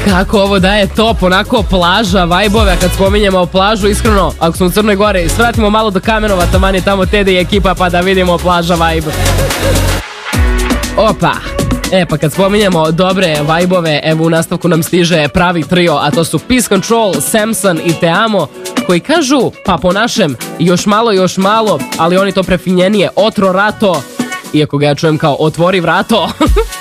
Kako ovo daje top, onako plaža, vajbove, kad spominjemo plažu, iskreno, ako smo u Crnoj Gori, svratimo malo do Kamenova, taman je tamo Tede i ekipa, pa da vidimo plaža vajb. Opa, pa kad spominjemo dobre vajbove, evo u nastavku nam stiže pravi trio, a to su Peace Control, Samson i Te Amo, koji kažu, pa po našem, još malo, ali oni to prefinjenije, Otro Rato, iako ga ja čujem kao otvori vrato.